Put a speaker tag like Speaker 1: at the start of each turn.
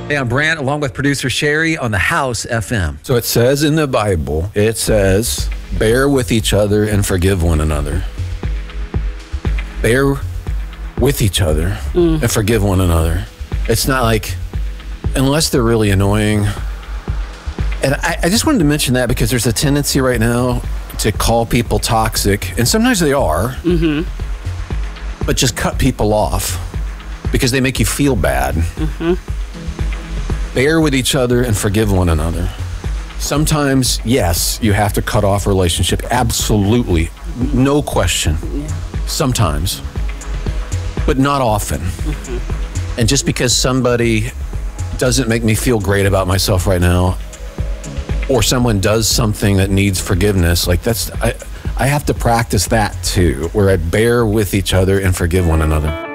Speaker 1: Hey, I'm Brant, along with producer Sherry on the House FM.
Speaker 2: So it says in the Bible, it says, bear with each other and forgive one another. Bear with each other and forgive one another. It's not like, unless they're really annoying. And I just wanted to mention that because there's a tendency right now to call people toxic, and sometimes they are, but just cut people off because they make you feel bad. Bear with each other and forgive one another. Sometimes, yes, you have to cut off a relationship. Absolutely. No question. Sometimes. But not often. And just because somebody doesn't make me feel great about myself right now, or someone does something that needs forgiveness, like I have to practice that too, where I bear with each other and forgive one another.